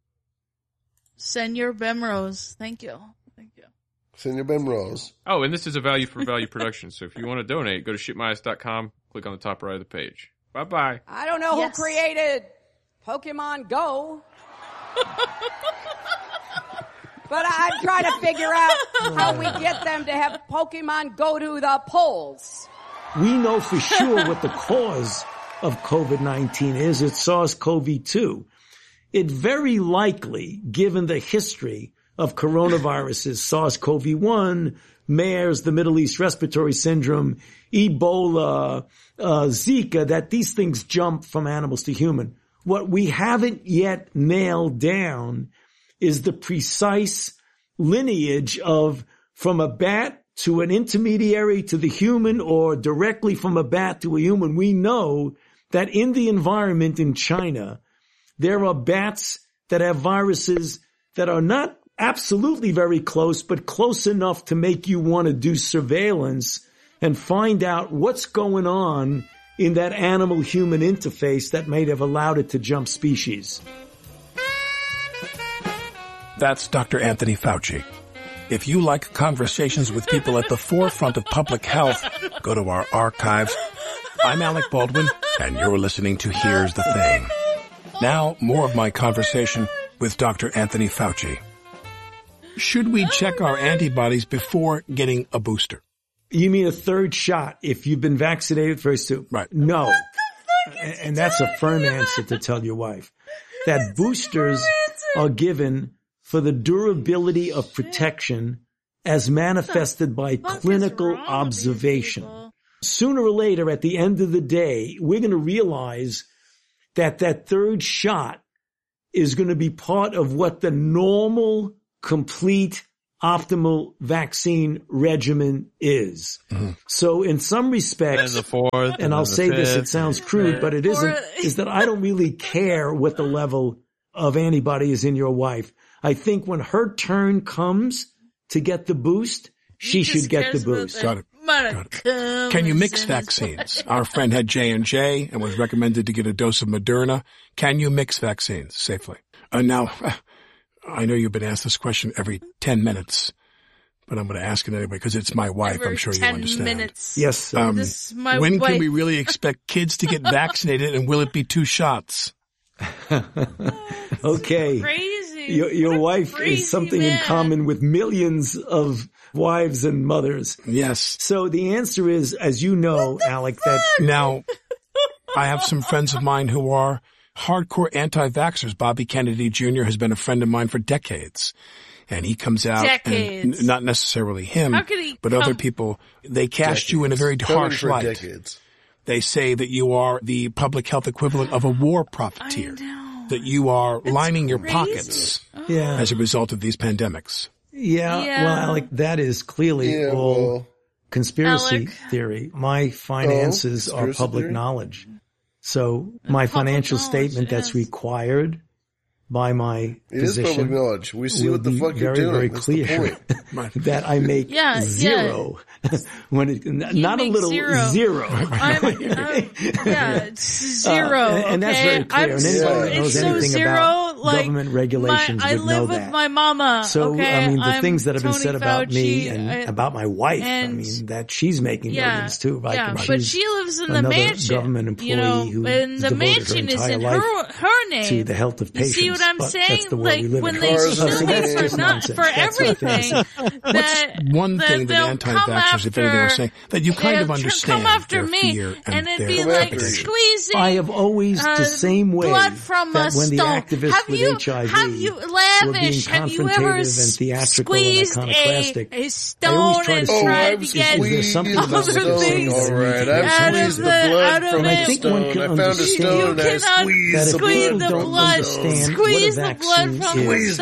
Senor Bimrose. Thank you. Senor Bimrose. Oh, and this is a value for value production. So if you want to donate, go to shitmyass.com, click on the top right of the page. Bye-bye. I don't know who created Pokemon Go. But I'm trying to figure out how we get them to have Pokemon go to the polls. We know for sure what the cause of COVID-19 is. It's SARS-CoV-2. It very likely, given the history of coronaviruses, SARS-CoV-1, MERS, the Middle East Respiratory Syndrome, Ebola, Zika, that these things jump from animals to human. What we haven't yet nailed down is the precise lineage of from a bat to an intermediary to the human, or directly from a bat to a human. We know that in the environment in China, there are bats that have viruses that are not absolutely very close, but close enough to make you want to do surveillance and find out what's going on in that animal-human interface that might have allowed it to jump species. That's Dr. Anthony Fauci. If you like conversations with people at the forefront of public health, go to our archives. I'm Alec Baldwin, and you're listening to Here's the Thing. Now, more of my conversation with Dr. Anthony Fauci. Should we check our antibodies before getting a booster? You mean a third shot if you've been vaccinated first two? Right. No. And that's a firm answer to tell your wife. That boosters are given for the durability of protection as manifested by clinical observation. Sooner or later, at the end of the day, we're going to realize that third shot is going to be part of what the normal, complete, optimal vaccine regimen is. Mm-hmm. So in some respects, and the fourth, and I'll say this, it sounds crude, but it isn't, is that I don't really care what the level of antibody is in your wife. I think when her turn comes to get the boost, she should get the boost. Got it. Can you mix vaccines? Our friend had J&J and was recommended to get a dose of Moderna. Can you mix vaccines safely? Now, I know you've been asked this question every 10 minutes, but I'm going to ask it anyway because it's my wife. I'm sure you understand. Minutes. Yes. This is my when wife. Can we really expect kids to get vaccinated, and will it be 2 shots? Okay. Crazy. Your wife is something in common with millions of wives and mothers. Yes. So the answer is, as you know, Alec, that now I have some friends of mine who are hardcore anti-vaxxers. Bobby Kennedy Jr. has been a friend of mine for decades. And he comes out, and not necessarily him, but other people, they cast you in a very harsh light. Decades. They say that you are the public health equivalent of a war profiteer. That you are lining your pockets as a result of these pandemics. Yeah. Well, Alec, that is clearly all conspiracy theory. My finances are public knowledge. So my financial statement that's required by my physician. It is public knowledge. We see what the fuck you're doing. Very That's clear the point. that I make zero. When it, not a little zero. It's zero. And that's very clear. And anybody who knows anything about government regulations would know that. I live with my mama. So, I mean, the I'm things that have been Tony said about Fauci, me and about my wife, I mean, that she's making millions too. But she lives in the mansion. Government employee who and the mansion is in her name. To the health of patients. You see what I'm saying? Like when they sue me for everything, one thing that anti-vaxxers, if anything, are saying that you kind of understand their fear and it'd their be like squeezing. I have always the same way blood from that when the activists with HIV have you were being confrontative and theatrical and iconoclastic, a stone and tried to get other things out of the I think one can understand that squeeze the blood. Squeeze the blood from the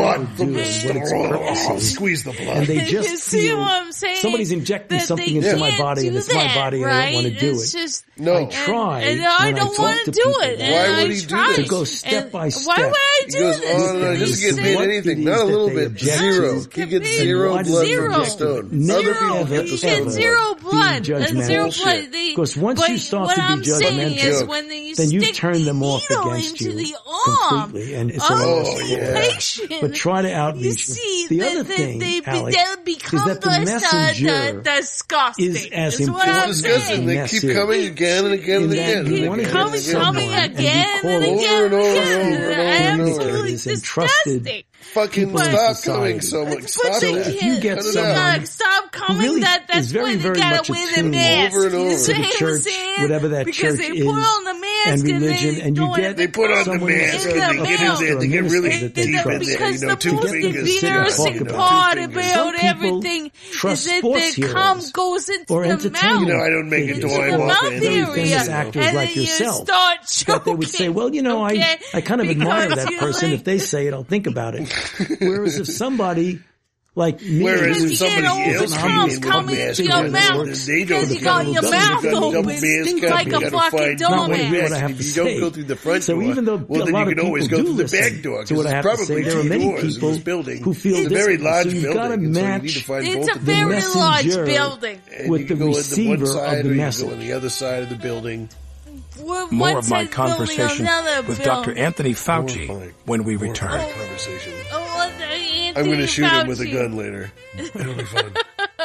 stone. Squeeze the blood. And they just you see what I'm saying? Somebody's injecting something into my body, and it's my body, and I don't want to do it. I try, and I don't want to do it. Why would he do this? To go step by step. Why would I do this? He goes on. He doesn't get paid anything. Not a little bit. Zero. He gets zero blood from the stone. Other people get the stone. Zero blood. Zero blood. Because once you start to be judgmental, then you turn them off against you completely, and it's a But try to outreach. The other thing, Alex, is that the messenger is as important. They keep coming again and again and again. Keep coming again and again. Absolutely disgusting. Fucking stop coming so much. Stop it. If you get someone stop coming, that's when they gotta wear the mask. To the church, whatever that church is, and religion, and you get they put on the mask and they get in there, they get really deep in there, because the most embarrassing part about everything is that the cum goes into the mouth. You know, I don't make it to my mouth area, and then you start choking. That they would say, well, you know, I kind of admire that person. If they say it, I'll think about it. Whereas if somebody like me, whereas somebody else coming into your mouth because you got your mouth open like a fucking doormat. What I have to say. You don't go through the front door. So even though well, a then lot you of can always go through the back door. So what I have to say, there are many people who feel it's a very large building. So you've got to match it's a very large building with the receiver of the message. On the other side of the building. More of my conversation with Dr. Anthony Fauci when we return. I'm going to shoot him with a gun later. It'll be fun.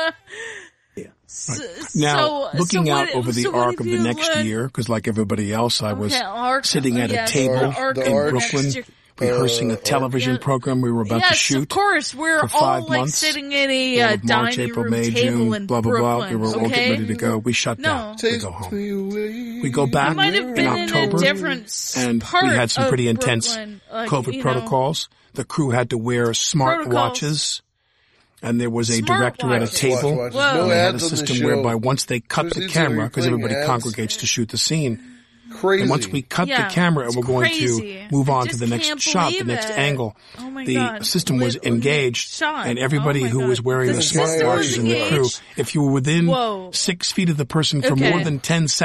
Now, looking out over the arc of the next year, because like everybody else, I was sitting at a table in Brooklyn, rehearsing a television program we were about to shoot. Yes, of course. We're for 5 all like months. sitting in a March, dining April, room May, table June, in blah, blah, Brooklyn. blah. We were all getting ready to go. We shut down. We go home. We go back in October, and we had some pretty intense COVID protocols. The crew had to wear smart watches And there was a director at a table. Watch. And they had a system whereby once they cut the camera, because everybody congregates to shoot the scene. Crazy. And once we cut the camera and we're going to move on to the next shot, the next angle, the system was engaged, and everybody who was wearing the smartwatches in the crew, if you were within 6 feet of the person for more than 10 seconds,